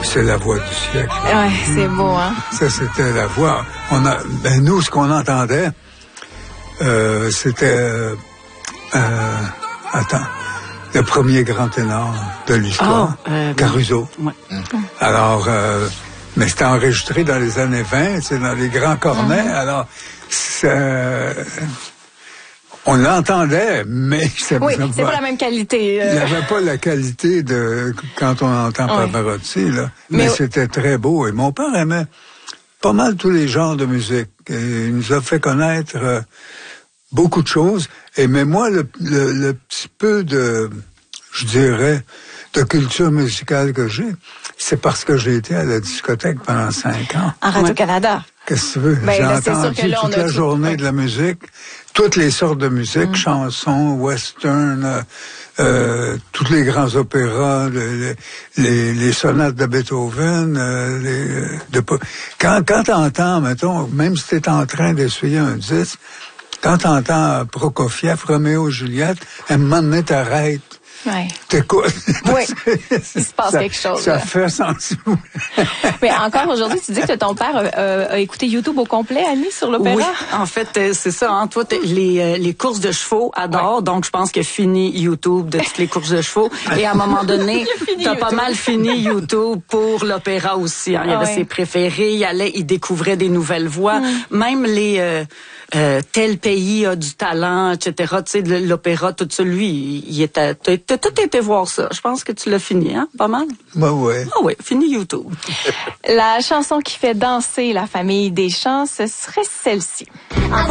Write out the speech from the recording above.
c'est la voix du siècle. Ouais, c'est beau, hein? Ça, c'était la voix. Nous, ce qu'on entendait, c'était... le premier grand ténor de l'histoire, Caruso. Ouais. Alors, mais c'était enregistré dans les années 20, c'est dans les grands cornets, alors on l'entendait, mais c'est pas la même qualité. Il n'avait pas la qualité de quand on entend Pavarotti, là. Mais c'était très beau. Et mon père aimait pas mal tous les genres de musique. Et il nous a fait connaître beaucoup de choses. Mais moi, le petit peu de, je dirais, de culture musicale que j'ai, c'est parce que j'ai été à la discothèque pendant 5 ans. En Radio-Canada. Qu'est-ce que tu veux? J'ai entendu toute la journée de la musique, toutes les sortes de musique, chansons, western, tous les grands opéras, les sonates de Beethoven, quand t'entends, mettons, même si t'es en train d'essuyer un disque, quand t'entends Prokofiev, Roméo et Juliette, à un moment donné, t'arrêtes. Ouais. T'écoutes. Oui, il se passe quelque chose. Ça fait sentir. Mais encore aujourd'hui, tu dis que ton père a écouté YouTube au complet, Annie, sur l'opéra? Oui, en fait, c'est ça. Hein. Toi, les courses de chevaux adore, donc je pense que fini YouTube de toutes les courses de chevaux. Et à un moment donné, t'as pas mal fini YouTube pour l'opéra aussi. Hein. Il y avait ses préférés, il découvrait des nouvelles voix. Même les... tel pays a du talent, etc. Tu sais, l'opéra, tout ça, lui, t'as tout été voir ça. Je pense que tu l'as fini, hein? Pas mal? Ben ouais. Ah oui, fini YouTube. La chanson qui fait danser la famille Deschamps, ce serait celle-ci.